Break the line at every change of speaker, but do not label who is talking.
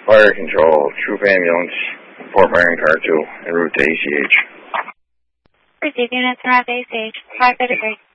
Fire control, troop ambulance, Fort Bryan Car 2, en route to ACH.
Receive units around ACH, 533.